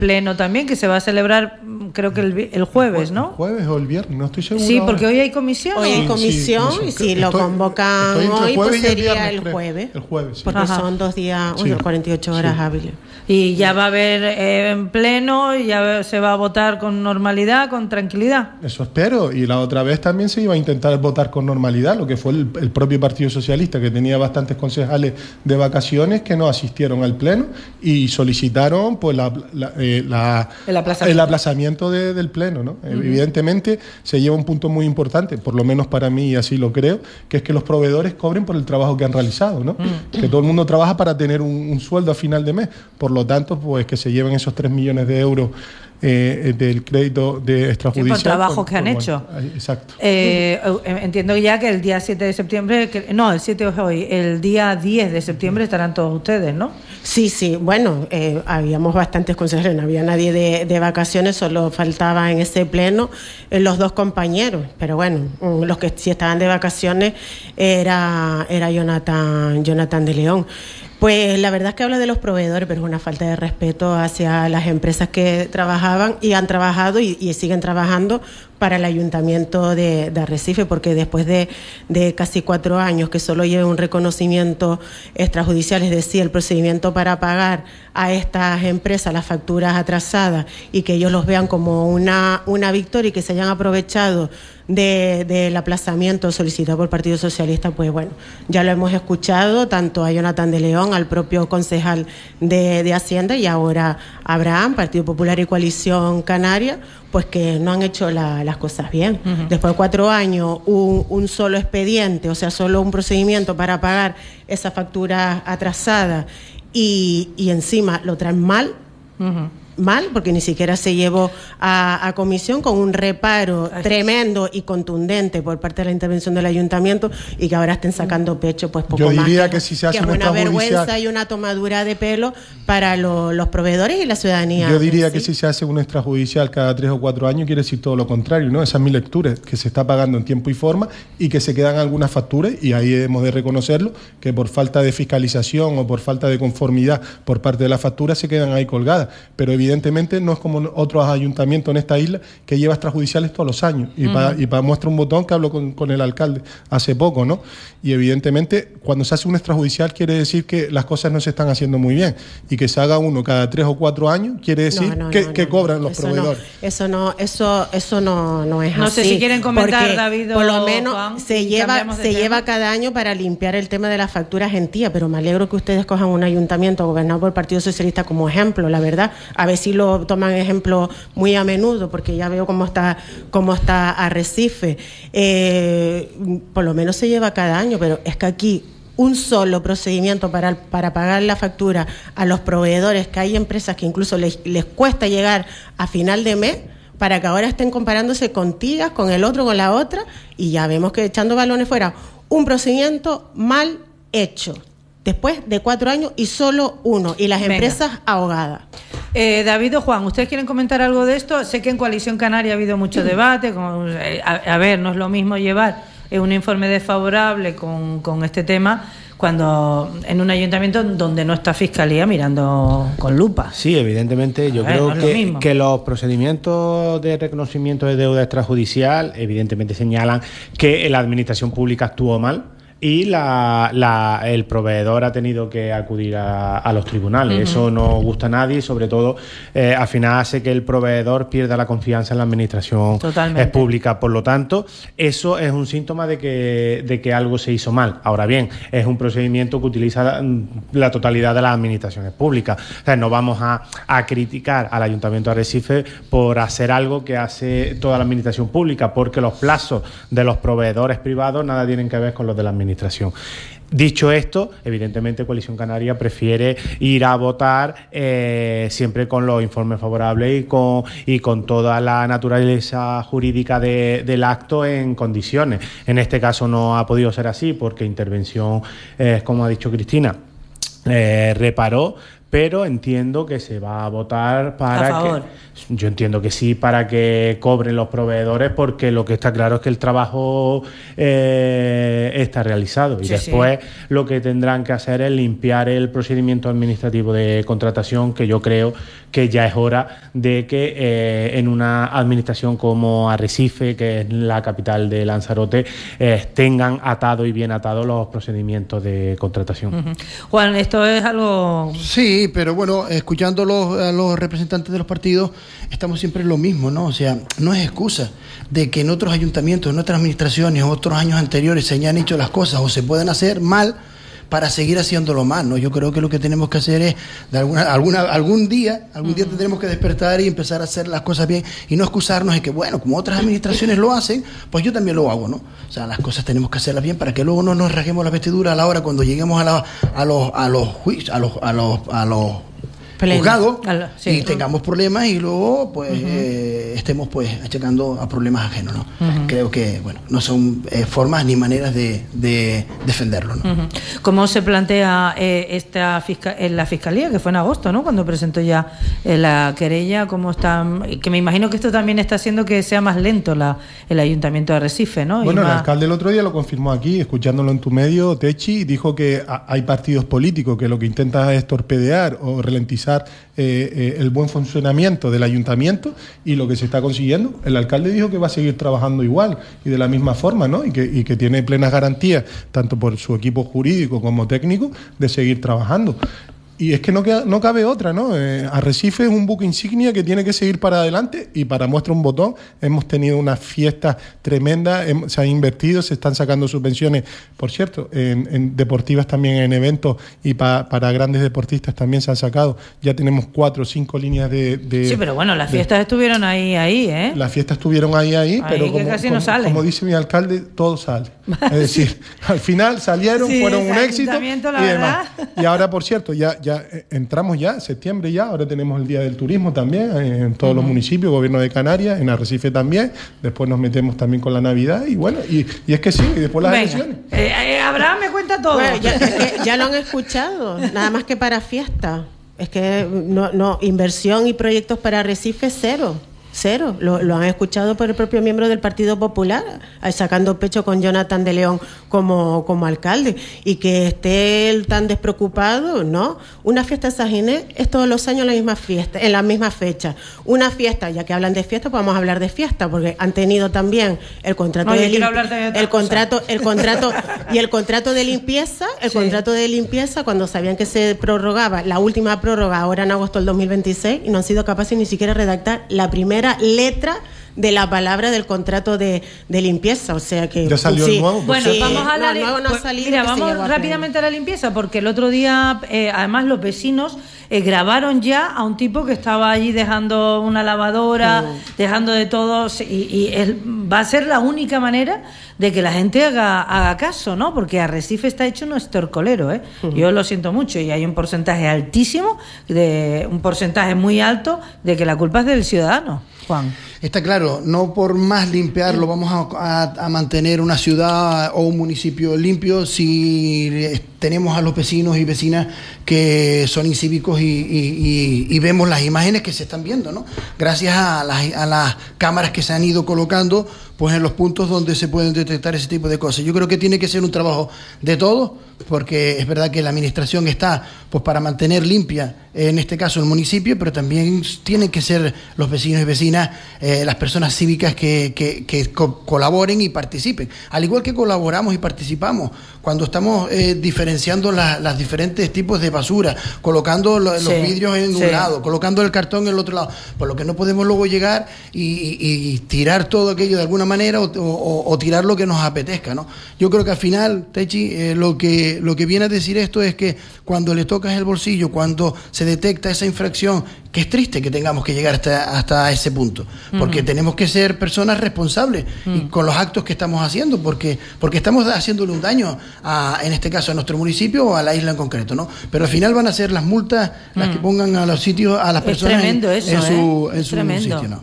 pleno también, que se va a celebrar, creo que el jueves, ¿no? El jueves o el viernes, no estoy seguro. Sí, porque hoy hay comisión. Hoy hay comisión, y si lo convocan hoy, pues sería el jueves. El jueves, sí. Porque son 2 días, 48 horas hábiles. Y ya va a haber en pleno, ya se va a votar con normalidad, con tranquilidad. Eso espero. Y la otra vez también se iba a intentar votar con normalidad, lo que fue el propio Partido Socialista, que tenía bastantes concejales de vacaciones que no asistieron al pleno y solicitaron pues el aplazamiento del pleno, ¿no? Evidentemente se lleva un punto muy importante, por lo menos para mí, y así lo creo, que es que los proveedores cobren por el trabajo que han realizado, ¿no? Que todo el mundo trabaja para tener un sueldo a final de mes. Por lo tanto, pues que se lleven esos 3 millones de euros del crédito de extrajudicial. Sí, por trabajo que han hecho. Exacto. Entiendo ya que el día 7 de septiembre, el 7 es hoy, el día 10 de septiembre estarán todos ustedes, ¿no? Sí. Bueno, habíamos bastantes consejeros, no había nadie de vacaciones, solo faltaba en ese pleno los 2 compañeros, pero bueno, los que sí estaban de vacaciones era Jonathan de León. Pues la verdad es que habla de los proveedores, pero es una falta de respeto hacia las empresas que trabajaban y han trabajado y siguen trabajando para el Ayuntamiento de Arrecife, porque después de casi 4 años que solo lleve un reconocimiento extrajudicial, es decir, el procedimiento para pagar a estas empresas las facturas atrasadas y que ellos los vean como una victoria y que se hayan aprovechado del aplazamiento solicitado por el Partido Socialista, pues bueno, ya lo hemos escuchado tanto a Jonathan de León, al propio concejal de Hacienda, y ahora a Abraham, Partido Popular y Coalición Canaria, pues que no han hecho las cosas bien. Después de 4 años, un solo expediente, o sea, solo un procedimiento para pagar esa factura atrasada y encima lo traen mal, porque ni siquiera se llevó a comisión, con un reparo tremendo y contundente por parte de la intervención del ayuntamiento, y que ahora estén sacando pecho, pues poco Yo diría más que si se hace que una vergüenza y una tomadura de pelo para los proveedores y la ciudadanía. Yo diría que si se hace un extrajudicial cada 3 o 4 años, quiere decir todo lo contrario, ¿no? Esa es mi lectura, que se está pagando en tiempo y forma y que se quedan algunas facturas, y ahí hemos de reconocerlo, que por falta de fiscalización o por falta de conformidad por parte de la factura se quedan ahí colgadas. Pero evidentemente no es como otros ayuntamientos en esta isla que lleva extrajudiciales todos los años. Y para muestra un botón, que hablo con el alcalde hace poco, ¿no? Y evidentemente cuando se hace un extrajudicial quiere decir que las cosas no se están haciendo muy bien, y que se haga uno cada 3 o 4 años quiere decir que cobran los proveedores. Eso no es así. No sé si quieren comentar, David, por lo menos Juan, se lleva cada año para limpiar el tema de las facturas en tía, pero me alegro que ustedes cojan un ayuntamiento gobernado por el Partido Socialista como ejemplo, la verdad. A ver si lo toman ejemplo muy a menudo, porque ya veo cómo está Arrecife. Por lo menos se lleva cada año, pero es que aquí un solo procedimiento para pagar la factura a los proveedores, que hay empresas que incluso les cuesta llegar a final de mes, para que ahora estén comparándose con Tigas, con el otro, con la otra, y ya vemos que echando balones fuera, un procedimiento mal hecho, después de 4 años y solo uno, y las empresas ahogadas. David o Juan, ¿ustedes quieren comentar algo de esto? Sé que en Coalición Canaria ha habido mucho debate. A ver, no es lo mismo llevar un informe desfavorable con este tema cuando en un ayuntamiento donde no está Fiscalía mirando con lupa. Sí, evidentemente yo creo que los procedimientos de reconocimiento de deuda extrajudicial evidentemente señalan que la administración pública actuó mal y el proveedor ha tenido que acudir a los tribunales. Eso no gusta a nadie y sobre todo al final hace que el proveedor pierda la confianza en la administración pública. Por lo tanto, eso es un síntoma de que algo se hizo mal. Ahora bien, es un procedimiento que utiliza la totalidad de las administraciones públicas. O sea, no vamos a criticar al Ayuntamiento de Arrecife por hacer algo que hace toda la administración pública, porque los plazos de los proveedores privados nada tienen que ver con los de la administración. Dicho esto, evidentemente Coalición Canaria prefiere ir a votar siempre con los informes favorables y con toda la naturaleza jurídica del acto en condiciones. En este caso no ha podido ser así porque intervención, como ha dicho Cristina, reparó, pero entiendo que se va a votar para que... Yo entiendo que sí, para que cobren los proveedores, porque lo que está claro es que el trabajo está realizado y después lo que tendrán que hacer es limpiar el procedimiento administrativo de contratación, que yo creo que ya es hora de que en una administración como Arrecife, que es la capital de Lanzarote, tengan atado y bien atados los procedimientos de contratación. Juan, esto es algo... Sí, pero bueno, escuchando a los representantes de los partidos, estamos siempre en lo mismo, ¿no? O sea, no es excusa de que en otros ayuntamientos, en otras administraciones, otros años anteriores se hayan hecho las cosas o se puedan hacer mal para seguir haciéndolo mal, ¿no? Yo creo que lo que tenemos que hacer es, algún día tendremos que despertar y empezar a hacer las cosas bien y no excusarnos de que, bueno, como otras administraciones lo hacen, pues yo también lo hago, ¿no? O sea, las cosas tenemos que hacerlas bien para que luego no nos rasguemos la vestidura a la hora cuando lleguemos a los juicios, a los juzgados y tengamos problemas y luego pues estemos pues achacando a problemas ajenos, ¿no? Creo que bueno, no son formas ni maneras de defenderlo, ¿no? ¿Cómo se plantea en la Fiscalía, que fue en agosto, ¿no? Cuando presentó ya la querella? ¿Cómo está? Que me imagino que esto también está haciendo que sea más lento el Ayuntamiento de Arrecife, ¿no? Bueno, el alcalde el otro día lo confirmó aquí, escuchándolo en tu medio, Techi, dijo que hay partidos políticos que lo que intentan es torpedear o ralentizar el buen funcionamiento del ayuntamiento, y lo que se está consiguiendo, el alcalde dijo que va a seguir trabajando igual y de la misma forma, ¿no? Y que tiene plenas garantías, tanto por su equipo jurídico como técnico, de seguir trabajando. Y es que no cabe otra, ¿no? Arrecife es un buque insignia que tiene que seguir para adelante, y para muestra un botón, hemos tenido unas fiestas tremendas, se han invertido, se están sacando subvenciones, por cierto, en deportivas también, en eventos, y para grandes deportistas también se han sacado. Ya tenemos 4 o 5 líneas de... Sí, pero bueno, las fiestas estuvieron ahí, ¿eh? Las fiestas estuvieron ahí, pero como dice mi alcalde, todo sale. Es decir, al final salieron, fueron un éxito y demás. Y ahora, por cierto, ya entramos septiembre ya, ahora tenemos el Día del Turismo también en todos los municipios, Gobierno de Canarias, en Arrecife también, después nos metemos también con la Navidad y bueno, y es que sí, y después las elecciones. Abraham me cuenta todo. Bueno, ya lo han escuchado, nada más que para fiesta. Es que no inversión y proyectos para Arrecife, cero. Lo han escuchado por el propio miembro del Partido Popular, sacando pecho con Jonathan de León como alcalde, y que esté él tan despreocupado, ¿no? Una fiesta de San Ginés es todos los años la misma fiesta, en la misma fecha. Una fiesta, ya que hablan de fiesta, pues vamos a hablar de fiesta, porque han tenido también el contrato de limpieza, contrato de limpieza, cuando sabían que se prorrogaba la última prórroga ahora en agosto del 2026, y no han sido capaces ni siquiera de redactar la primera letra de la palabra del contrato de limpieza, o sea que... ¿Ya salió el nuevo? Bueno, vamos a la vamos rápidamente a la limpieza, porque el otro día, además, los vecinos grabaron ya a un tipo que estaba allí dejando una lavadora, dejando de todo, y va a ser la única manera de que la gente haga caso, ¿no? Porque Arrecife está hecho un estercolero, ¿eh? Yo lo siento mucho, y hay un porcentaje altísimo, un porcentaje muy alto, de que la culpa es del ciudadano, Juan. Está claro, no por más limpiarlo vamos a mantener una ciudad o un municipio limpio si tenemos a los vecinos y vecinas que son incívicos y vemos las imágenes que se están viendo, ¿no? Gracias a las cámaras que se han ido colocando pues en los puntos donde se pueden detectar ese tipo de cosas. Yo creo que tiene que ser un trabajo de todos, porque es verdad que la administración está pues para mantener limpia, en este caso el municipio, pero también tienen que ser los vecinos y vecinas, las personas cívicas que colaboren y participen. Al igual que colaboramos y participamos cuando estamos diferenciando las diferentes tipos de basura, colocando los vidrios en un lado, colocando el cartón en el otro lado, por lo que no podemos luego llegar y tirar todo aquello de alguna manera o tirar lo que nos apetezca, ¿no? Yo creo que al final, Techi, lo que viene a decir esto es que cuando le tocas el bolsillo, cuando se detecta esa infracción, que es triste que tengamos que llegar hasta ese punto, porque tenemos que ser personas responsables y con los actos que estamos haciendo, porque estamos haciéndole un daño en este caso a nuestro municipio o a la isla en concreto, ¿no? Pero al final van a ser las multas las que pongan a los sitios a las personas en su sitio, ¿no? Sí.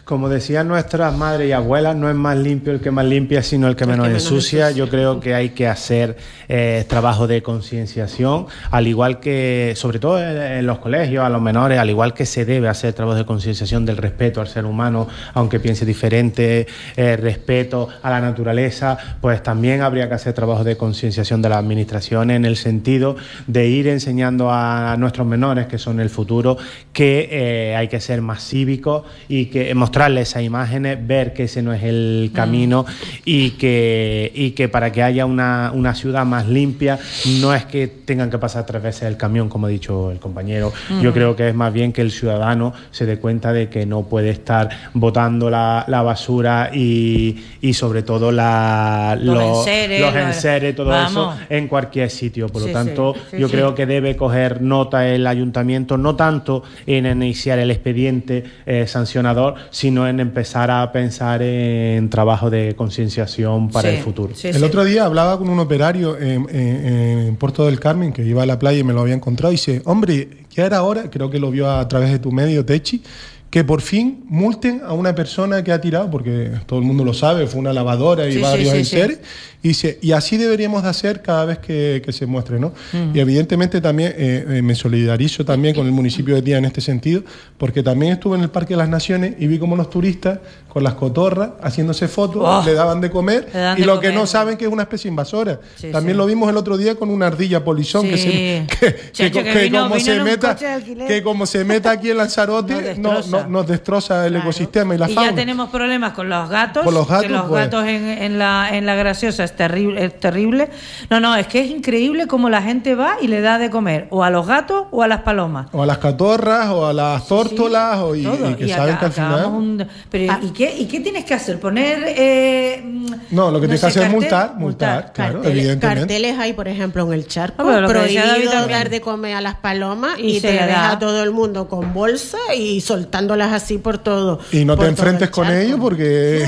Como decían nuestras madres y abuelas, no es más limpio el que más limpia, sino el que menos ensucia. Yo creo que hay que hacer trabajo de concienciación, al igual que, sobre todo en los colegios, a los menores, al igual que se debe hacer trabajo de concienciación del respeto al ser humano, aunque piense diferente, respeto a la naturaleza, pues también habría que hacer trabajo de concienciación de las administraciones en el sentido de ir enseñando a nuestros menores, que son el futuro, que hay que ser más cívicos y que mostrarles esas imágenes, ver que ese no es el camino y que para que haya una ciudad más limpia no es que tengan que pasar 3 veces el camión, como ha dicho el compañero. Yo creo que es más bien que el ciudadano se dé cuenta de que no puede estar botando la basura y sobre todo los enseres, todo eso en cualquier sitio. Por lo tanto, yo creo que debe coger nota el ayuntamiento, no tanto en iniciar el expediente sancionador, sino en empezar a pensar en trabajo de concienciación para el futuro. El otro día hablaba con un operario en Puerto del Carmen que iba a la playa y me lo había encontrado y dice, hombre, ya era hora, creo que lo vio a través de tu medio, Techi, que por fin multen a una persona que ha tirado, porque todo el mundo lo sabe, fue una lavadora y varios enseres, y dice, y así deberíamos de hacer cada vez que se muestre, ¿no? Y evidentemente también me solidarizo también con el municipio de Tía en este sentido, porque también estuve en el Parque de las Naciones y vi como los turistas con las cotorras haciéndose fotos, le daban de comer, y lo que no saben que es una especie invasora. También lo vimos el otro día con una ardilla polizón que como se meta aquí en Lanzarote nos destroza el ecosistema y la fauna. Y ya tenemos problemas con los gatos, que los gatos en la Graciosa es terrible. No, es que es increíble cómo la gente va y le da de comer o a los gatos o a las palomas. O a las catorras o a las tórtolas y que saben que al final... ¿Y qué tienes que hacer? ¿Poner...? lo que tienes que hacer es multar, claro, evidentemente. Carteles hay, por ejemplo, en el charco, prohibido dar de comer a las palomas y te deja a todo el mundo con bolsa y soltándolas así por todo. Y no te enfrentes con ellos porque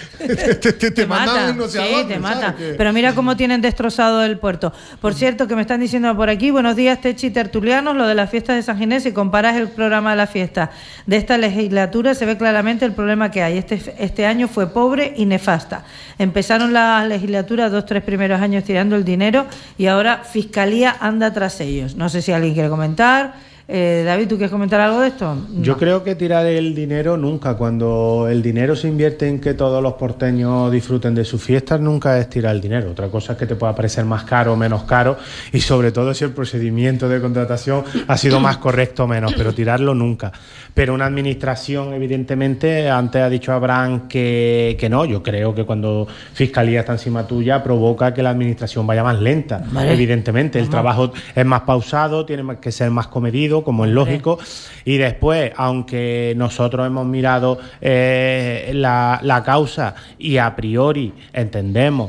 te mandan te mata. Pero mira cómo tienen destrozado el puerto. Por cierto, que me están diciendo por aquí, buenos días, Techi tertulianos, lo de las fiestas de San Ginés, si comparas el programa de la fiesta de esta legislatura, se ve claramente el problema que hay. Este año fue pobre y nefasta. Empezaron las legislaturas 2-3 primeros años tirando el dinero y ahora Fiscalía anda tras ellos. No sé si alguien quiere comentar. David, ¿tú quieres comentar algo de esto? No. Yo creo que tirar el dinero nunca, cuando el dinero se invierte en que todos los porteños disfruten de sus fiestas, nunca es tirar el dinero. Otra cosa es que te pueda parecer más caro o menos caro y sobre todo si el procedimiento de contratación ha sido más correcto o menos, pero tirarlo nunca. Pero una administración, evidentemente, antes ha dicho Abraham que no, yo creo que cuando Fiscalía está encima tuya provoca que la administración vaya más lenta, evidentemente. El trabajo es más pausado, tiene que ser más comedido, como es lógico, y después, aunque nosotros hemos mirado la causa y a priori entendemos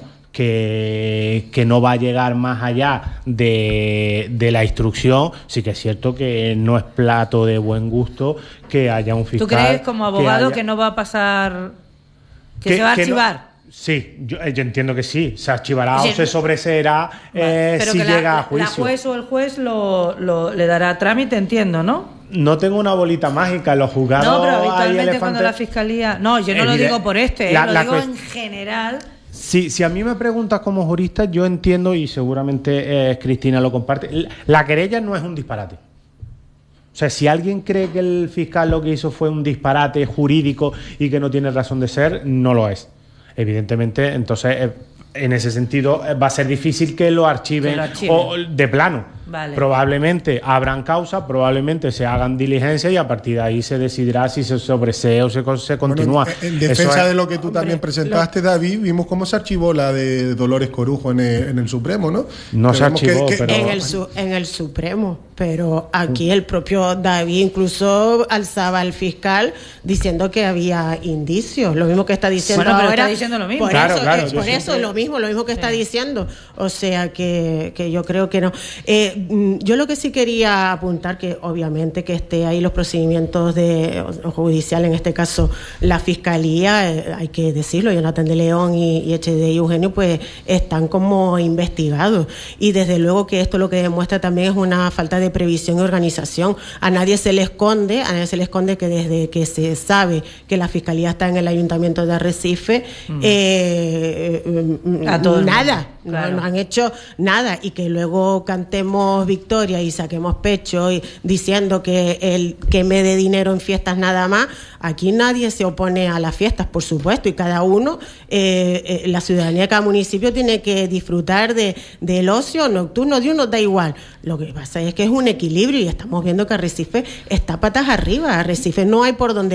que no va a llegar más allá de la instrucción, sí que es cierto que no es plato de buen gusto que haya un fiscal... ¿Tú crees como abogado que no va a pasar, que se va a archivar? Sí, yo entiendo que sí. Se archivará o se sobreseerá si llega a juicio. La juez o el juez le dará trámite, entiendo, ¿no? No tengo una bolita mágica. Los juzgados... No, pero habitualmente cuando la Fiscalía... No, yo no lo digo por lo digo en general... Si a mí me preguntas como jurista, yo entiendo, y seguramente Cristina lo comparte, la querella no es un disparate. O sea, si alguien cree que el fiscal lo que hizo fue un disparate jurídico y que no tiene razón de ser, no lo es. Evidentemente, entonces, en ese sentido, va a ser difícil que lo archiven. O de plano. Vale. Probablemente abran causa, probablemente se hagan diligencias y a partir de ahí se decidirá si se sobresee o se continúa. Bueno, en defensa de lo que tú también presentaste, David, vimos cómo se archivó la de Dolores Corujo en el Supremo, ¿no? No se archivó, pero... En el Supremo, pero aquí el propio David incluso alzaba al fiscal diciendo que había indicios, lo mismo que está diciendo ahora. Está diciendo lo mismo. Por eso lo mismo que está diciendo. O sea que yo creo que no. Yo lo que sí quería apuntar, que obviamente que esté ahí los procedimientos judicial, en este caso la Fiscalía, hay que decirlo, Jonathan de León y HD y Eugenio, pues están como investigados. Y desde luego que esto lo que demuestra también es una falta de de previsión y organización. A nadie se le esconde que desde que se sabe que la Fiscalía está en el Ayuntamiento de Arrecife, nada, claro. No han hecho nada, y que luego cantemos victoria y saquemos pecho y diciendo que el que me dé dinero en fiestas nada más. Aquí nadie se opone a las fiestas, por supuesto, y cada uno, la ciudadanía de cada municipio tiene que disfrutar del ocio nocturno de uno, da igual. Lo que pasa es que es un equilibrio, y estamos viendo que Arrecife está patas arriba. Arrecife no hay por donde